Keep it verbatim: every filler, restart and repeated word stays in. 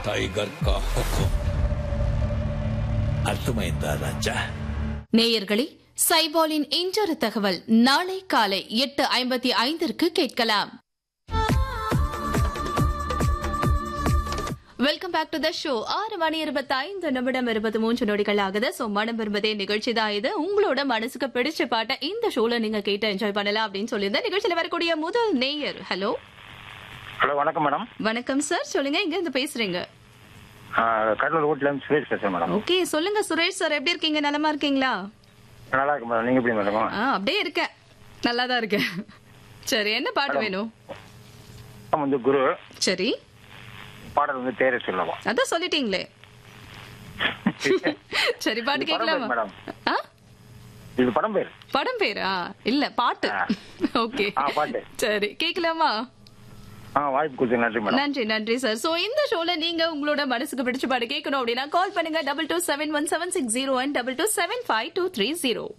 Tiger का हुक्म அர்த்தமைந்தா ராஜா. நேயர்களே, சைபாலின் இன்றொரு தகவல் நாளை காலை எட்டு ஐம்பத்தி ஐந்திற்கு கேட்கலாம். Welcome back to the show. ஆறு மணி இருபத்தி ஐந்து நிமிடம் இருபத்தி மூன்று நொடிகள் ஆகுது. சோ மனம் விரும்பதே நிகழ்ச்சி தான் இது. உங்களோட மனசுக்கு பிடிச்ச பாட்டை இந்த ஷோல நீங்க கேட்டு என்ஜாய் பண்ணலாம் அப்படின்னு சொல்லியிருந்தேன். நிகழ்ச்சியில வரக்கூடிய முதல் நேயர். ஹலோ ஹலோ, வணக்கம் மேடம். வணக்கம் சார், சொல்லுங்க, எங்க இருந்து பேசுறீங்க? கடலூர் வீட்டுல இருந்து சுரேஷ் பேசுறேன் மேடம். ஓகே, சொல்லுங்க சுரேஷ் சார், எப்படி இருக்கீங்க? நலமா இருக்கீங்களா? நல்லா இருக்கு மேடம். நீங்க எப்படி மேடம்? அப்படியே இருக்கேன், நல்லாதான் இருக்கேன். சரி, என்ன பாட்டு வேணும்? வந்து குரு. சரி, பாடல் வந்து பேரை சொல்லவா? அதான் சொல்லிட்டீங்களே. சரி, பாட்டு கேட்கலாமா மேடம்? இது படம் பேர். படம் பேரா? இல்ல, பாட்டு. ஓகே, பாட்டு. சரி, கேட்கலாமா? வாய்ப்பு கொடுத்து நன்றி மேடம். நன்றி நன்றி சார். சோ இந்த ஷோல நீங்க உங்களோட மனசுக்கு பிடிச்ச பாட்டு கேட்கணும் அப்படின்னா கால் பண்ணுங்க double two seven one seven six zero one double two seven five two three zero.